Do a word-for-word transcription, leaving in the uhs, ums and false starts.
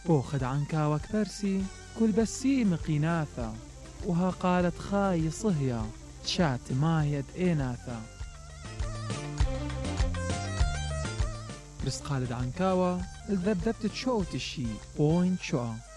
بوخد عنكاوة كبرسي كل بسي مقيناثا، وها قالت خاي صهيا شات مايد إيناثا. بس قالد عنكاوة الذبذبت تشوت الشي بوين شوى.